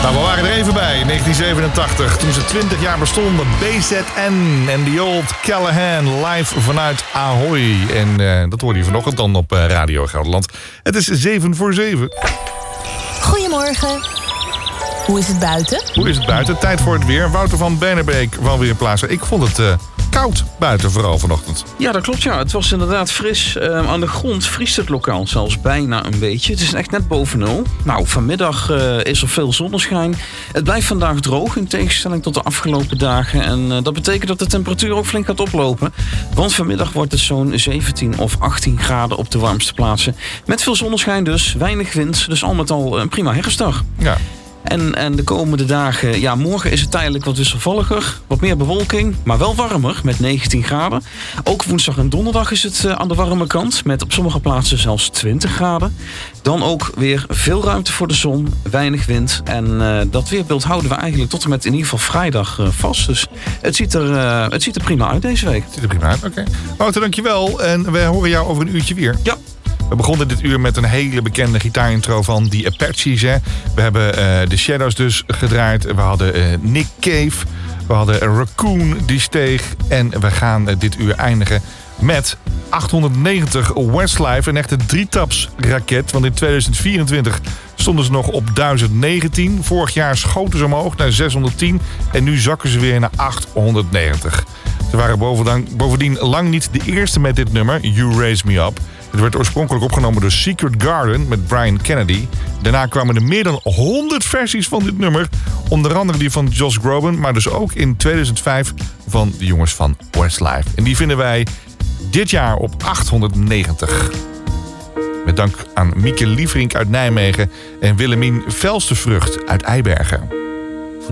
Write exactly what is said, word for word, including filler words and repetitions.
Nou, we waren er even bij, negentien zevenentachtig, toen ze twintig jaar bestonden. B Z N en The Old Callahan, live vanuit Ahoy. En uh, dat hoorde je vanochtend dan op uh, Radio Gelderland. Het is zeven voor zeven. Goedemorgen. Hoe is het buiten? Hoe is het buiten? Tijd voor het weer. Wouter van Bernenbeek van Weerplaatsen. Ik vond het uh, koud buiten, vooral vanochtend. Ja, dat klopt. Ja. Het was inderdaad fris. Uh, aan de grond vriest het lokaal zelfs bijna een beetje. Het is echt net boven nul. Nou, vanmiddag uh, is er veel zonneschijn. Het blijft vandaag droog in tegenstelling tot de afgelopen dagen. En uh, dat betekent dat de temperatuur ook flink gaat oplopen. Want vanmiddag wordt het zo'n zeventien of achttien graden op de warmste plaatsen. Met veel zonneschijn dus, weinig wind. Dus al met al een prima herfstdag. Ja. En, en de komende dagen, ja, morgen is het tijdelijk wat wisselvalliger. Wat meer bewolking, maar wel warmer met negentien graden. Ook woensdag en donderdag is het uh, aan de warme kant. Met op sommige plaatsen zelfs twintig graden. Dan ook weer veel ruimte voor de zon, weinig wind. En uh, dat weerbeeld houden we eigenlijk tot en met in ieder geval vrijdag uh, vast. Dus het ziet, er, uh, het ziet er prima uit deze week. Het ziet er prima uit, oké. Okay. Wouter, dankjewel. En we horen jou over een uurtje weer. Ja. We begonnen dit uur met een hele bekende gitaarintro van The Apaches. Hè. We hebben uh, The Shadows dus gedraaid. We hadden uh, Nick Cave. We hadden Raccoon die steeg. En we gaan uh, dit uur eindigen met achthonderdnegentig Westlife. Een echte drietapsraket. Want in tweeduizend vierentwintig stonden ze nog op duizend negentien. Vorig jaar schoten ze omhoog naar zeshonderdtien. En nu zakken ze weer naar achthonderdnegentig. Ze waren bovendien lang niet de eerste met dit nummer, You Raise Me Up. Het werd oorspronkelijk opgenomen door Secret Garden met Brian Kennedy. Daarna kwamen er meer dan honderd versies van dit nummer. Onder andere die van Josh Groban, maar dus ook in tweeduizend vijf van de jongens van Westlife. En die vinden wij dit jaar op achthonderdnegentig. Met dank aan Mieke Liefrink uit Nijmegen en Willemien Velstervrucht uit Eibergen.